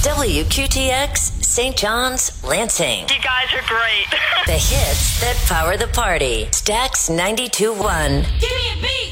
WQTX, St. John's, Lansing. You guys are great. The hits that power the party. Stax 92.1. Give me a beat.